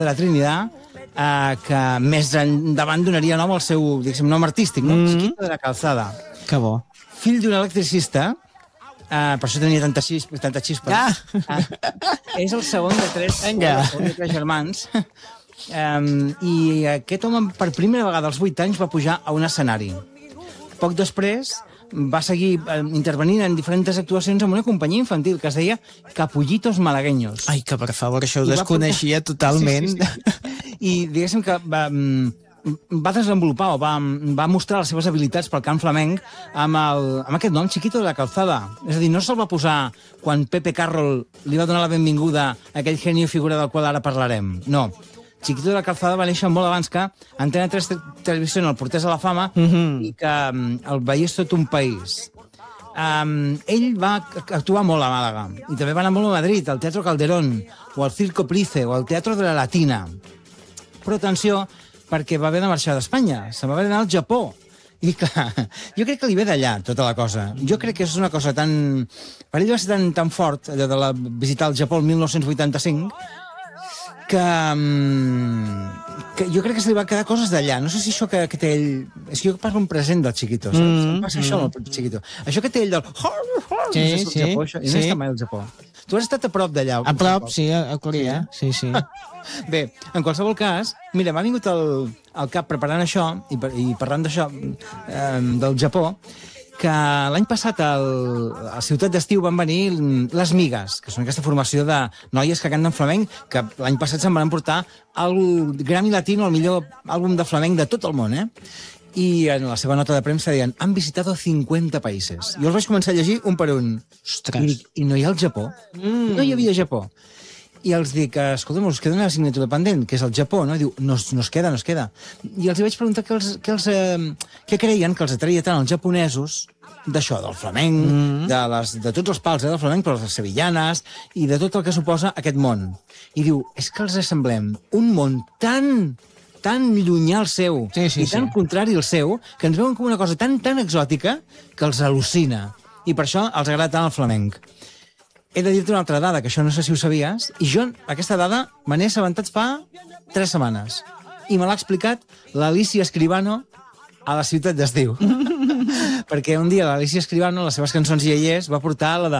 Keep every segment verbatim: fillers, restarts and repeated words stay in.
de la Trinidad, eh, que més endavant donaria nom al seu, diguéssim, nom artístic, no? Mm. Chiquito de la Calzada. Que bo. Fill d'un electricista, eh, per això tenia tanta, xis, tanta xispa. Ah. Eh, és el segon de tres, Vinga. el segon de tres germans. Um, I aquest home, per primera vegada als vuit anys, va pujar a un escenari. Poc després va seguir eh, intervenint en diferents actuacions amb una companyia infantil que es deia Capullitos Malagueños. Ai, que per favor, això ho I va desconeixia portar... totalment. Sí, sí, sí. I diguéssim que va, va desenvolupar o va, va mostrar les seves habilitats pel cant flamenc amb, el, amb aquest nom, Chiquito de la Calzada. És a dir, no se'l va posar quan Pepe Carroll li va donar la benvinguda a aquell genio figura del qual ara parlarem. No. Chiquito de la Calzada va néixer molt abans que Antena tres Televisió el portés a la fama mm-hmm. i que um, el veiés tot un país. Um, ell va actuar molt a Màlaga i també va anar molt a Madrid, al Teatro Calderón o al Circo Price o al Teatro de la Latina. Però atenció, perquè va haver de marxar d'Espanya, se va haver d'anar al Japó. I clar, jo crec que li ve d'allà tota la cosa. Jo crec que és una cosa tan... Per ell va ser tan, tan fort, allò de la visitar el Japó el mil nou-cents vuitanta-cinc, que, que jo crec que se li va quedar coses d'allà. No sé si això que, que té ell... És que jo parlo un present del Chiquito, saps? Mm, em passa mm. això amb el Chiquito. Això que té ell del... Sí, no sé si sí, Japó, això. I sí. no està mai al Japó. Tu has estat a prop d'allà. A prop, sí, a Corea. Sí, sí. Bé, en qualsevol cas, mira, m'ha vingut al, al cap preparant això i, i parlant d'això eh, del Japó, que l'any passat al, a Ciutat d'Estiu van venir les Migues, que són aquesta formació de noies que canten flamenc, que l'any passat se'n van emportar el Grammy Latino, el millor àlbum de flamenc de tot el món, eh? I en la seva nota de premsa deien han visitado cincuenta países. Jo els vaig començar a llegir un per un. Ostres. I, i no hi ha el Japó. Mm. No hi havia Japó. I els dic, escolta'm, us queda una assignatura pendent, que és el Japó, no? I diu, no, no es queda, no es queda. I els hi vaig preguntar què, els, què, els, eh, què creien que els atreia tant els japonesos d'això, del flamenc, mm. de, les, de tots els pals eh, del flamenc, però les sevillanes, i de tot el que suposa aquest món. I diu, és que els assemblem un món tan, tan llunyà al seu, sí, sí, i tan sí. contrari al seu, que ens veuen com una cosa tan, tan exòtica que els al·lucina. I per això els agrada tant el flamenc. He de dir-te una altra dada, que això no sé si ho sabies, i jo aquesta dada me n'he assabentat fa tres setmanes. I me l'ha explicat l'Alicia Escribano a la Ciutat d'Estiu. Perquè un dia l'Alicia Escribano, les seves cançons iaiers, va portar la de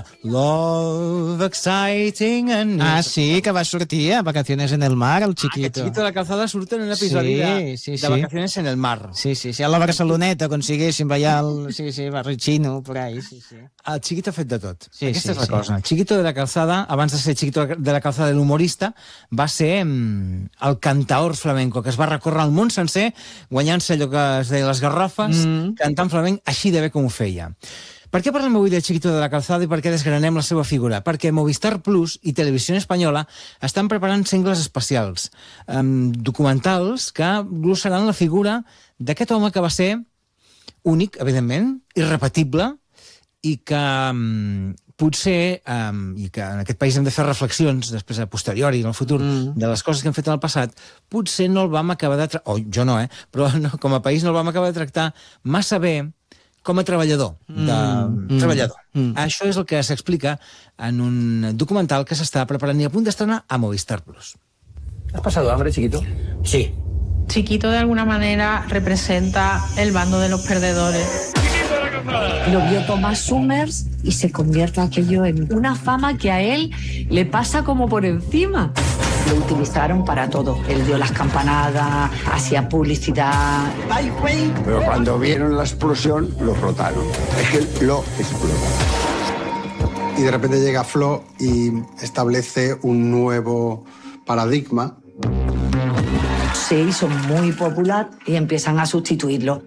Love, Exciting and... Ah, sí, que va sortir a Vacaciones en el Mar, el Chiquito. Ah, el Chiquito de la Calzada surt en un episodi sí, de, sí, sí. de Vacaciones en el Mar. Sí, sí, sí, a la Barceloneta consiguéssim ballar el... Sí, sí, Barricino, por ahí, sí, sí. El Chiquito ha fet de tot. Sí, Aquesta sí, és la sí. cosa. Chiquito de la Calzada, abans de ser Chiquito de la Calzada l'humorista, va ser mm, el cantaor flamenco, que es va recórrer al món sencer, guanyant-se allò que es deia les garrofes, mm. cantant flamenc així de bé com ho feia. Per què parlem avui de Chiquito de la Calzada i per què desgranem la seva figura? Perquè Movistar Plus i Televisió Espanyola estan preparant sengles especials, um, documentals que glossaran la figura d'aquest home que va ser únic, evidentment, irrepetible, i que um, potser, um, i que en aquest país hem de fer reflexions, després a posteriori, en el futur, mm. de les coses que hem fet en el passat, potser no el vam acabar de tractar, o oh, jo no, eh? Però no, com a país no el vam acabar de tractar massa bé com a treballador. De... Mm. Treballador. Mm. Això és el que s'explica en un documental que s'està preparant i a punt d'estrenar a Movistar Plus. ¿Has pasado hambre, Chiquito? Sí. Chiquito de alguna manera representa el bando de los perdedores. Lo vio Thomas Summers y se convierte aquello en una fama que a él le pasa como por encima. Lo utilizaron para todo. Él dio las campanadas, hacía publicidad. Pero cuando vieron la explosión, lo rotaron. Es que lo explotan. Y de repente llega Flo y establece un nuevo paradigma. Se hizo muy popular y empiezan a sustituirlo.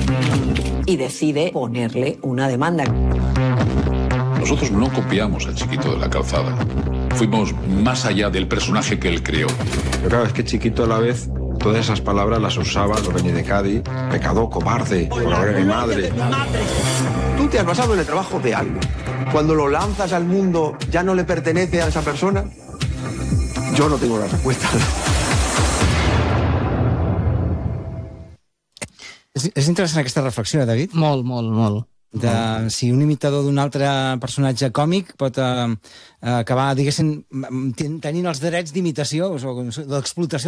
Y decide ponerle una demanda. Nosotros no copiamos al Chiquito de la Calzada. Fuimos más allá del personaje que él creó. Pero claro, es que Chiquito a la vez, todas esas palabras las usaba, lo venía de Cádiz, pecador, cobarde, por la hora de mi madre. Tú te has basado en el trabajo de alguien. Cuando lo lanzas al mundo, ¿ya no le pertenece a esa persona? Yo no tengo la respuesta. És, és interessant aquesta reflexió, David? Molt, molt, molt. De, si un imitador d'un altre personatge còmic pot eh, acabar, diguéssim, tenint els drets d'imitació o d'explotació